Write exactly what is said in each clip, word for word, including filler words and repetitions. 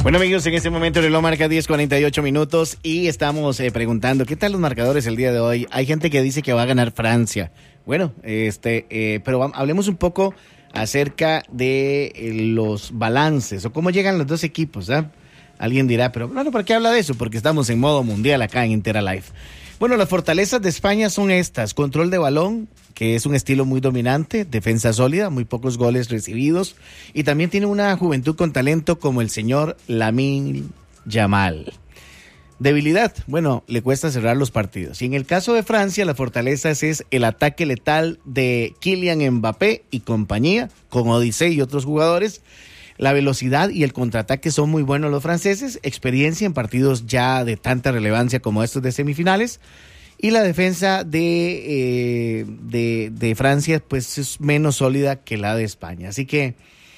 Bueno, amigos, en este momento el reloj marca diez cuarenta y ocho minutos y estamos eh, preguntando, ¿qué tal los marcadores el día de hoy? Hay gente que dice que va a ganar Francia. Bueno, este, eh, pero vamos, hablemos un poco acerca de eh, los balances o cómo llegan los dos equipos, ¿eh? Alguien dirá, pero bueno, ¿por qué habla de eso? Porque estamos en modo mundial acá en Interalife. Bueno, las fortalezas de España son estas: control de balón, que es un estilo muy dominante, defensa sólida, muy pocos goles recibidos, y también tiene una juventud con talento como el señor Lamine Yamal. Debilidad, bueno, le cuesta cerrar los partidos. Y en el caso de Francia, las fortalezas es el ataque letal de Kylian Mbappé y compañía, con Odyssey y otros jugadores. La velocidad y el contraataque son muy buenos los franceses, experiencia en partidos ya de tanta relevancia como estos de semifinales, y la defensa de, eh, de, de Francia pues es menos sólida que la de España. Así que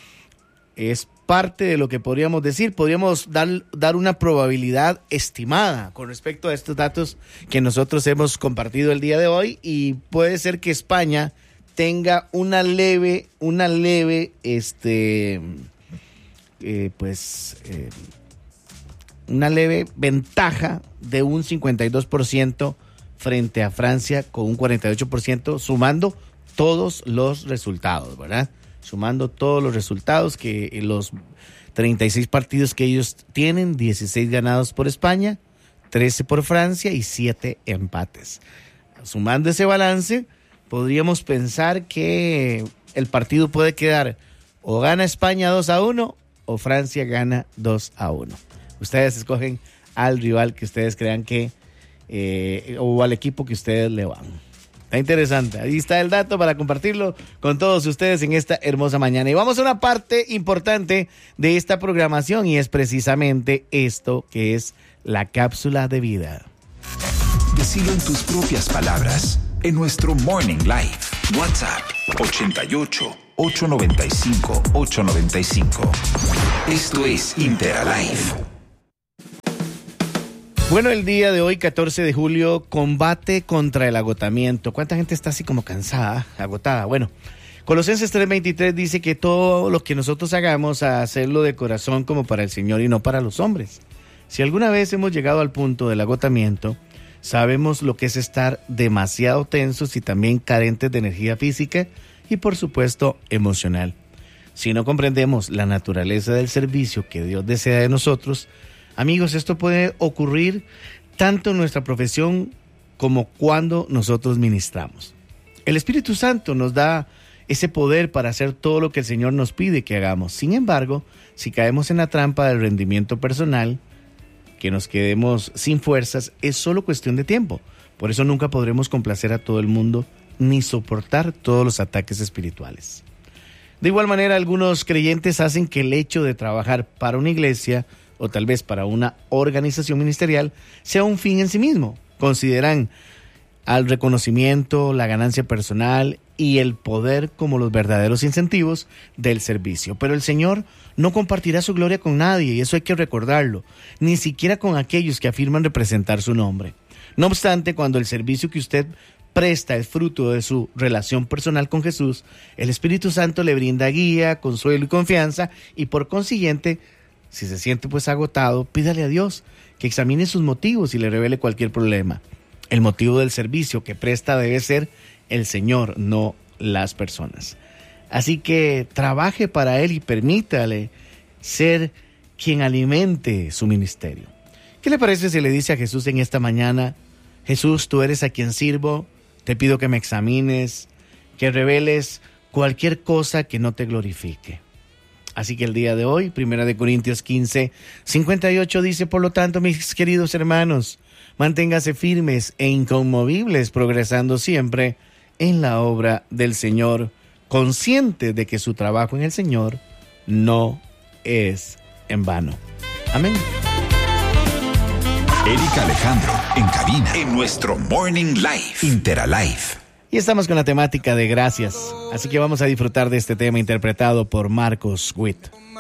es parte de lo que podríamos decir. Podríamos dar, dar una probabilidad estimada con respecto a estos datos que nosotros hemos compartido el día de hoy, y puede ser que España tenga una leve, una leve, este... Eh, pues eh, una leve ventaja de un cincuenta y dos por ciento frente a Francia con un cuarenta y ocho por ciento, sumando todos los resultados, ¿verdad? Sumando todos los resultados, que los treinta y seis partidos que ellos tienen, dieciséis ganados por España, trece por Francia y siete empates. Sumando ese balance, podríamos pensar que el partido puede quedar o gana España dos a uno o Francia gana dos a uno. Ustedes escogen al rival que ustedes crean que, eh, o al equipo que ustedes le van. Está interesante. Ahí está el dato para compartirlo con todos ustedes en esta hermosa mañana. Y vamos a una parte importante de esta programación, y es precisamente esto, que es la cápsula de vida. Decilo en tus propias palabras, en nuestro Morning Live. WhatsApp ochenta y ocho, ochocientos noventa y cinco, ochocientos noventa y cinco. Esto es Interalife. Bueno, el día de hoy, catorce de julio, combate contra el agotamiento. ¿Cuánta gente está así como cansada, agotada? Bueno, Colosenses tres veintitrés dice que todo lo que nosotros hagamos, a hacerlo de corazón como para el Señor y no para los hombres. Si alguna vez hemos llegado al punto del agotamiento, sabemos lo que es estar demasiado tensos y también carentes de energía física y, por supuesto, emocional. Si no comprendemos la naturaleza del servicio que Dios desea de nosotros, amigos, esto puede ocurrir tanto en nuestra profesión como cuando nosotros ministramos. El Espíritu Santo nos da ese poder para hacer todo lo que el Señor nos pide que hagamos. Sin embargo, si caemos en la trampa del rendimiento personal, que nos quedemos sin fuerzas, es solo cuestión de tiempo. Por eso nunca podremos complacer a todo el mundo ni soportar todos los ataques espirituales. De igual manera, algunos creyentes hacen que el hecho de trabajar para una iglesia o tal vez para una organización ministerial sea un fin en sí mismo. Consideran al reconocimiento, la ganancia personal y el poder como los verdaderos incentivos del servicio. Pero el Señor no compartirá su gloria con nadie, y eso hay que recordarlo, ni siquiera con aquellos que afirman representar su nombre. No obstante, cuando el servicio que usted presta es fruto de su relación personal con Jesús, el Espíritu Santo le brinda guía, consuelo y confianza, y por consiguiente, si se siente pues agotado, pídale a Dios que examine sus motivos y le revele cualquier problema. El motivo del servicio que presta debe ser el Señor, no las personas. Así que trabaje para Él y permítale ser quien alimente su ministerio. ¿Qué le parece si le dice a Jesús en esta mañana: Jesús, tú eres a quien sirvo, te pido que me examines, que reveles cualquier cosa que no te glorifique? Así que el día de hoy, Primera de Corintios quince, cincuenta y ocho dice: por lo tanto, mis queridos hermanos, manténganse firmes e inconmovibles, progresando siempre en la obra del Señor, conscientes de que su trabajo en el Señor no es en vano. Amén. Erika Alejandro, en cabina, en nuestro Morning Live, Interalife. Y estamos con la temática de gracias, así que vamos a disfrutar de este tema interpretado por Marcos Witt.